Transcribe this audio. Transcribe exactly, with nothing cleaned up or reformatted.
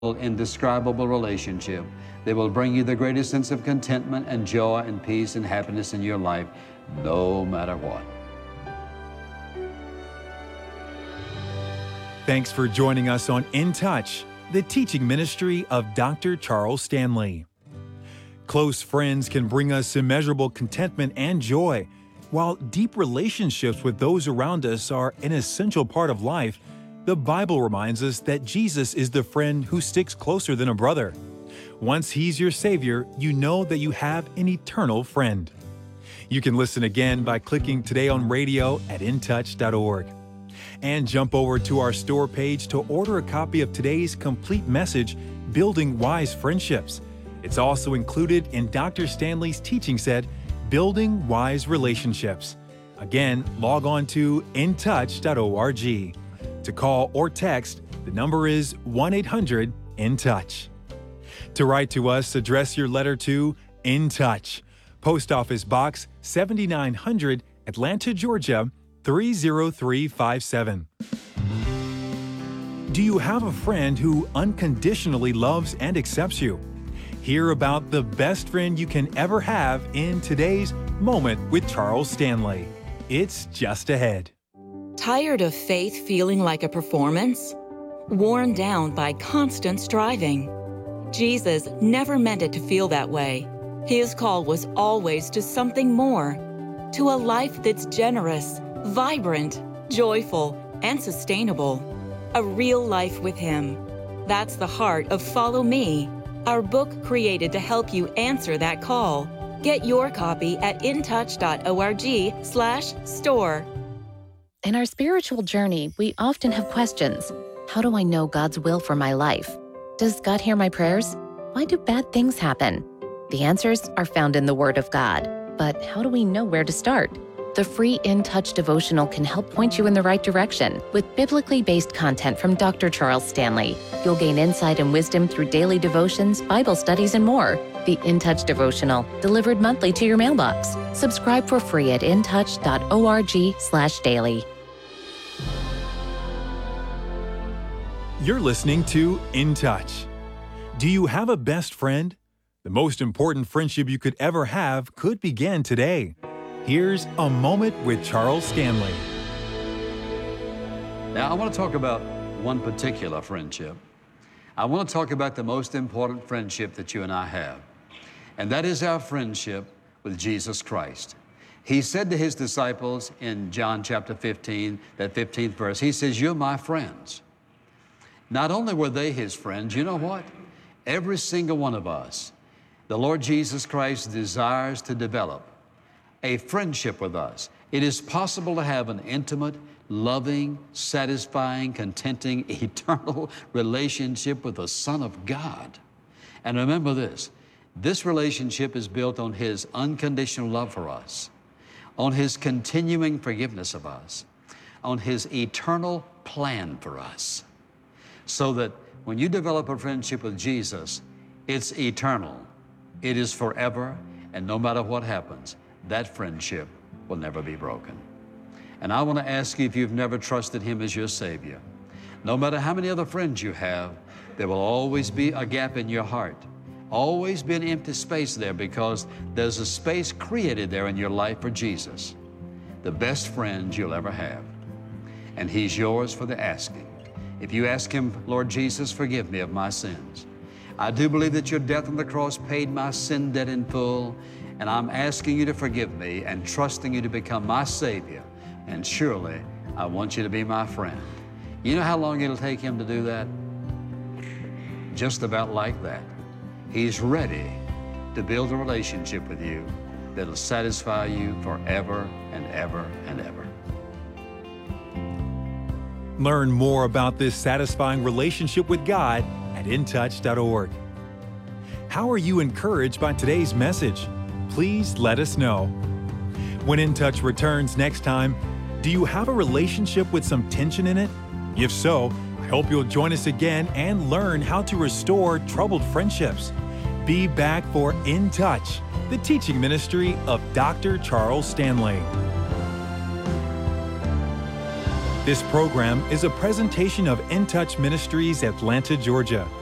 indescribable relationship that will bring you the greatest sense of contentment and joy and peace and happiness in your life, no matter what. Thanks for joining us on In Touch, the teaching ministry of Doctor Charles Stanley. Close friends can bring us immeasurable contentment and joy. While deep relationships with those around us are an essential part of life, the Bible reminds us that Jesus is the friend who sticks closer than a brother. Once He's your Savior, you know that you have an eternal friend. You can listen again by clicking Today on Radio at in touch dot org. And jump over to our store page to order a copy of today's complete message, Building Wise Friendships. It's also included in Doctor Stanley's teaching set, Building Wise Relationships. Again, log on to in touch dot org. To call or text, the number is one eight hundred in touch. To write to us, address your letter to In Touch, Post Office Box seventy-nine hundred, Atlanta, Georgia, three zero three five seven. Do you have a friend who unconditionally loves and accepts you? Hear about the best friend you can ever have in today's Moment with Charles Stanley. It's just ahead. Tired of faith feeling like a performance? Worn down by constant striving? Jesus never meant it to feel that way. His call was always to something more, to a life that's generous, vibrant, joyful, and sustainable. A real life with Him. That's the heart of Follow Me, our book created to help you answer that call. Get your copy at in touch dot org slash store. In our spiritual journey, we often have questions. How do I know God's will for my life? Does God hear my prayers? Why do bad things happen? The answers are found in the Word of God. But how do we know where to start? The free In Touch devotional can help point you in the right direction. With biblically based content from Doctor Charles Stanley, you'll gain insight and wisdom through daily devotions, Bible studies, and more. The In Touch devotional, delivered monthly to your mailbox. Subscribe for free at in touch dot org slash daily. You're listening to In Touch. Do you have a best friend? The most important friendship you could ever have could begin today. Here's A Moment with Charles Stanley. Now, I want to talk about one particular friendship. I want to talk about the most important friendship that you and I have, and that is our friendship with Jesus Christ. He said to His disciples in John chapter fifteen, that fifteenth verse, He says, "You're my friends." Not only were they His friends, you know what? Every single one of us, the Lord Jesus Christ desires to develop a friendship with us. It is possible to have an intimate, loving, satisfying, contenting, eternal relationship with the Son of God. And remember this, this relationship is built on His unconditional love for us, on His continuing forgiveness of us, on His eternal plan for us. So that when you develop a friendship with Jesus, it's eternal, it is forever, and no matter what happens, that friendship will never be broken. And I want to ask you, if you've never trusted Him as your Savior, no matter how many other friends you have, there will always be a gap in your heart, always be an empty space there, because there's a space created there in your life for Jesus, the best friend you'll ever have. And He's yours for the asking. If you ask Him, "Lord Jesus, forgive me of my sins. I do believe that your death on the cross paid my sin debt in full, and I'm asking you to forgive me and trusting you to become my Savior. And surely I want you to be my friend." You know how long it'll take Him to do that? Just about like that. He's ready to build a relationship with you that'll satisfy you forever and ever and ever. Learn more about this satisfying relationship with God at in touch dot org. How are you encouraged by today's message? Please let us know. When In Touch returns next time, do you have a relationship with some tension in it? If so, I hope you'll join us again and learn how to restore troubled friendships. Be back for In Touch, the teaching ministry of Doctor Charles Stanley. This program is a presentation of In Touch Ministries, Atlanta, Georgia.